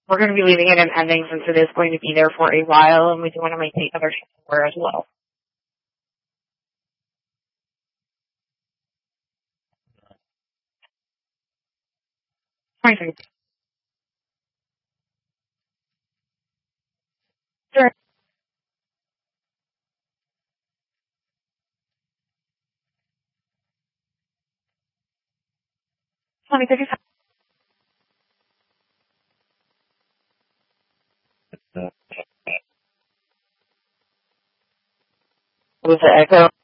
We're going to be leaving it and ending since it is going to be there for a while, and we do want to make the other aware as well. Fine. Sure. Let me take a second. Was the echo?